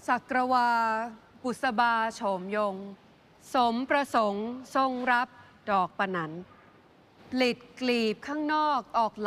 สักวาบุษบาโฉมยง สมประสงค์ทรงรับดอกปะนันหลิดกลีบข้างนอกออก